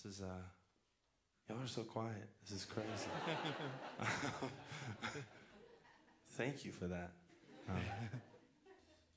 This is, y'all are so quiet. This is crazy. Thank you for that.